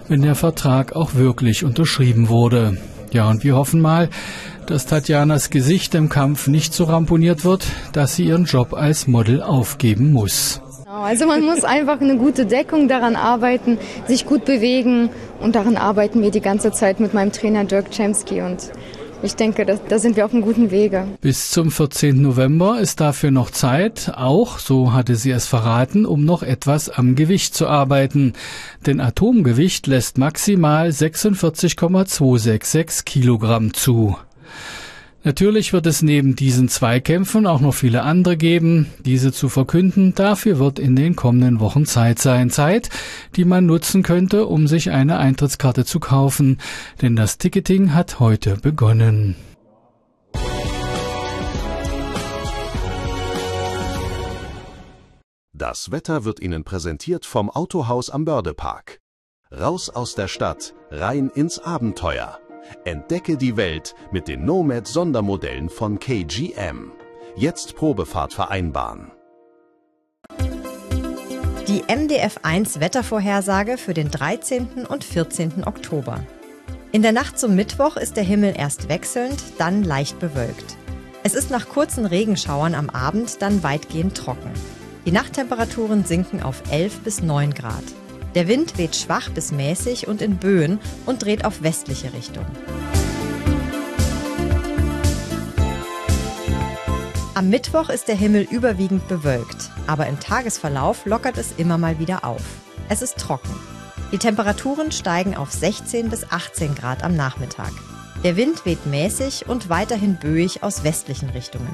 wenn der Vertrag auch wirklich unterschrieben wurde. Ja, und wir hoffen mal, dass Tatjanas Gesicht im Kampf nicht so ramponiert wird, dass sie ihren Job als Model aufgeben muss. Also man muss einfach eine gute Deckung, daran arbeiten, sich gut bewegen, und daran arbeiten wir die ganze Zeit mit meinem Trainer Dirk Chemsky, und ich denke, da sind wir auf einem guten Wege. Bis zum 14. November ist dafür noch Zeit, auch, so hatte sie es verraten, um noch etwas am Gewicht zu arbeiten. Denn Atomgewicht lässt maximal 46,266 Kilogramm zu. Natürlich wird es neben diesen Zweikämpfen auch noch viele andere geben. Diese zu verkünden, dafür wird in den kommenden Wochen Zeit sein. Zeit, die man nutzen könnte, um sich eine Eintrittskarte zu kaufen. Denn das Ticketing hat heute begonnen. Das Wetter wird Ihnen präsentiert vom Autohaus am Bördepark. Raus aus der Stadt, rein ins Abenteuer. Entdecke die Welt mit den Nomad-Sondermodellen von KGM. Jetzt Probefahrt vereinbaren. Die MDF1 Wettervorhersage für den 13. und 14. Oktober. In der Nacht zum Mittwoch ist der Himmel erst wechselnd, dann leicht bewölkt. Es ist nach kurzen Regenschauern am Abend dann weitgehend trocken. Die Nachttemperaturen sinken auf 11 bis 9 Grad. Der Wind weht schwach bis mäßig und in Böen und dreht auf westliche Richtung. Am Mittwoch ist der Himmel überwiegend bewölkt, aber im Tagesverlauf lockert es immer mal wieder auf. Es ist trocken. Die Temperaturen steigen auf 16 bis 18 Grad am Nachmittag. Der Wind weht mäßig und weiterhin böig aus westlichen Richtungen.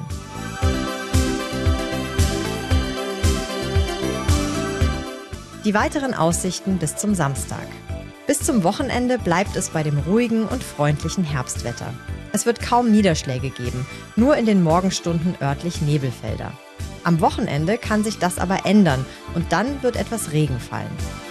Die weiteren Aussichten bis zum Samstag. Bis zum Wochenende bleibt es bei dem ruhigen und freundlichen Herbstwetter. Es wird kaum Niederschläge geben, nur in den Morgenstunden örtlich Nebelfelder. Am Wochenende kann sich das aber ändern und dann wird etwas Regen fallen.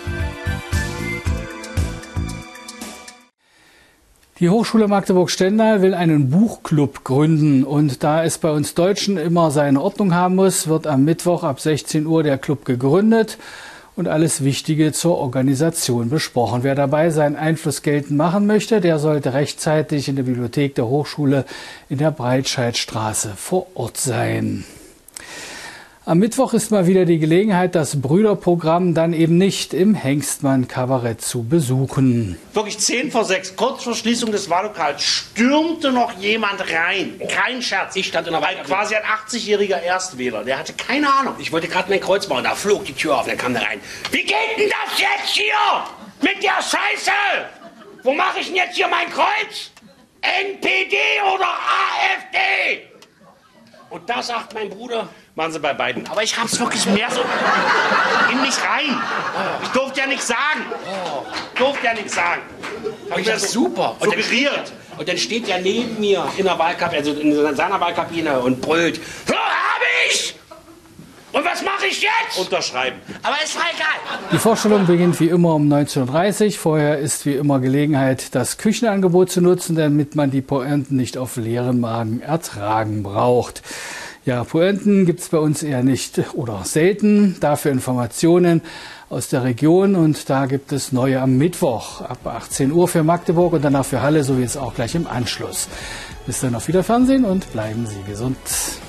Die Hochschule Magdeburg-Stendal will einen Buchclub gründen, und da es bei uns Deutschen immer seine Ordnung haben muss, wird am Mittwoch ab 16 Uhr der Club gegründet und alles Wichtige zur Organisation besprochen. Wer dabei seinen Einfluss geltend machen möchte, der sollte rechtzeitig in der Bibliothek der Hochschule in der Breitscheidstraße vor Ort sein. Am Mittwoch ist mal wieder die Gelegenheit, das Brüderprogramm dann eben nicht im Hengstmann-Kabarett zu besuchen. Wirklich 5:10, kurz vor Schließung des Wahllokals, stürmte noch jemand rein. Kein Scherz. Ich stand in der Wahlkabine. Quasi ein 80-jähriger Erstwähler. Der hatte keine Ahnung. Ich wollte gerade mein Kreuz machen. Da flog die Tür auf. Dann kam der rein. Wie geht denn das jetzt hier? Mit der Scheiße? Wo mache ich denn jetzt hier mein Kreuz? NPD oder AfD? Und da sagt mein Bruder, machen Sie bei beiden. Aber ich hab's wirklich mehr so in mich rein. Ich durfte ja nichts sagen. Hab ich das super. Suggeriert. Und dann steht er neben mir in der Wahlkabine, also in seiner Wahlkabine, und brüllt: So habe ich! Und was mache ich jetzt? Unterschreiben. Aber ist mal egal. Die Vorstellung beginnt wie immer um 19:30 Uhr. Vorher ist wie immer Gelegenheit, das Küchenangebot zu nutzen, damit man die Pointen nicht auf leeren Magen ertragen braucht. Ja, Pointen gibt's bei uns eher nicht oder selten. Dafür Informationen aus der Region, und da gibt es neue am Mittwoch ab 18 Uhr für Magdeburg und danach für Halle, so wie jetzt auch gleich im Anschluss. Bis dann, auf Wiederfernsehen und bleiben Sie gesund.